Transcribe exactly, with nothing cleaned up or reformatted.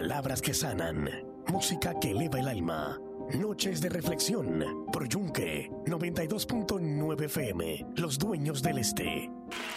Palabras que sanan, música que eleva el alma. Noches de reflexión, por Yunque noventa y dos punto nueve F M, los dueños del este.